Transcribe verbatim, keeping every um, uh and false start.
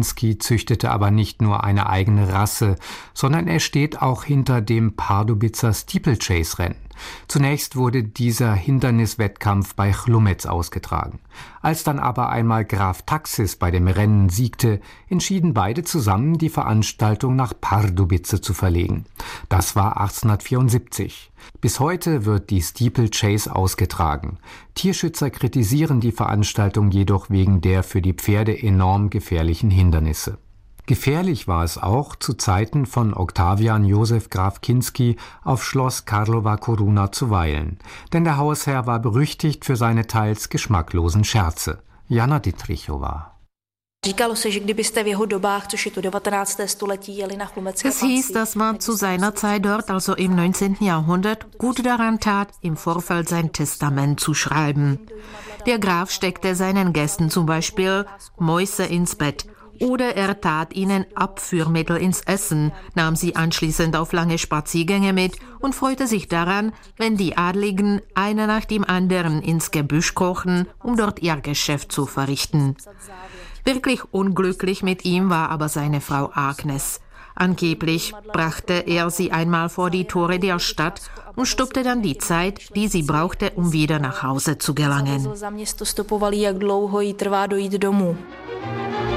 Kinski züchtete aber nicht nur eine eigene Rasse, sondern er steht auch hinter dem Pardubitzer Steeplechase-Rennen. Zunächst wurde dieser Hinderniswettkampf bei Chlumec ausgetragen. Als dann aber einmal Graf Taxis bei dem Rennen siegte, entschieden beide zusammen, die Veranstaltung nach Pardubice zu verlegen. Das war achtzehnhundertvierundsiebzig. Bis heute wird die Steeplechase ausgetragen. Tierschützer kritisieren die Veranstaltung jedoch wegen der für die Pferde enorm gefährlichen Hindernisse. Gefährlich war es auch zu Zeiten von Octavian Josef Graf Kinski auf Schloss Karlova Coruna zu weilen. Denn der Hausherr war berüchtigt für seine teils geschmacklosen Scherze. Jana Dittrichova. Es hieß, dass man zu seiner Zeit dort, also im neunzehnten Jahrhundert, gut daran tat, im Vorfeld sein Testament zu schreiben. Der Graf steckte seinen Gästen zum Beispiel Mäuse ins Bett oder er tat ihnen Abführmittel ins Essen, nahm sie anschließend auf lange Spaziergänge mit und freute sich daran, wenn die Adligen einer nach dem anderen ins Gebüsch krochen, um dort ihr Geschäft zu verrichten. Wirklich unglücklich mit ihm war aber seine Frau Agnes. Angeblich brachte er sie einmal vor die Tore der Stadt und stoppte dann die Zeit, die sie brauchte, um wieder nach Hause zu gelangen.